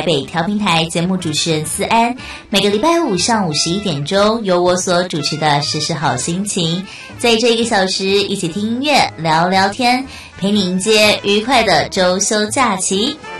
台北调频台节目主持人思安，每个礼拜五上午11点钟，由我所主持的时时好心情，在这1个小时一起听音乐、聊聊天，陪你迎接愉快的周休假期。